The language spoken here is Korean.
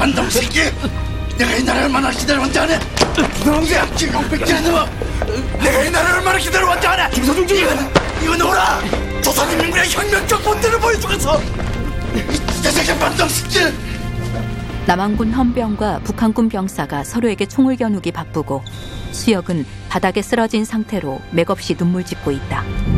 반동 새끼! 내가 이 나라를 얼마나 기다려왔지 않아? 농장 지금 뺏기는 놈아! 내가 이 나라를 얼마나 기다려왔지 않아? 김서중 중! 이거 놓으라! 조선인민군의 혁명적 본때를 보여주겠어! 이 새끼 반동 새끼! 남한군 헌병과 북한군 병사가 서로에게 총을 겨누기 바쁘고 수혁은 바닥에 쓰러진 상태로 맥없이 눈물 짓고 있다.